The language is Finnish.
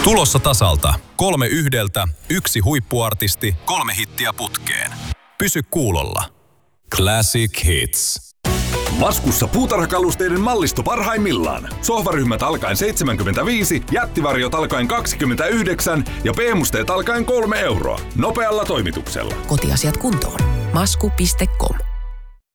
Tulossa tasalta. 3 yhdeltä, 1 huippuartisti, 3 hittiä putkeen. Pysy kuulolla. Classic Hits. Laskussa puutarhakalusteiden mallisto parhaimmillaan. Sohvaryhmät alkaen 75, jättivarjot alkaen 29 ja B-musteet alkaen 3 euroa. Nopealla toimituksella. Kotiasiat kuntoon. Masku.com